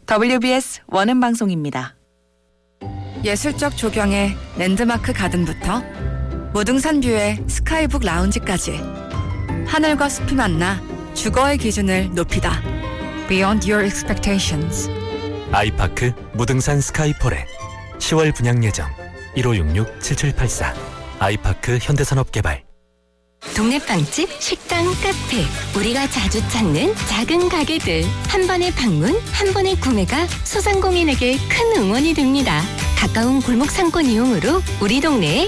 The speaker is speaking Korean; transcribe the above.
WBS 원음방송입니다. 예술적 조경의 랜드마크 가든부터 무등산 뷰의 스카이북 라운지까지 하늘과 숲이 만나 주거의 기준을 높이다. Beyond your expectations. 아이파크 무등산 스카이포레 10월 분양 예정 1566-7784 아이파크 현대산업개발. 동네 빵집, 식당, 카페, 우리가 자주 찾는 작은 가게들. 한 번의 방문, 한 번의 구매가 소상공인에게 큰 응원이 됩니다. 가까운 골목 상권 이용으로 우리 동네에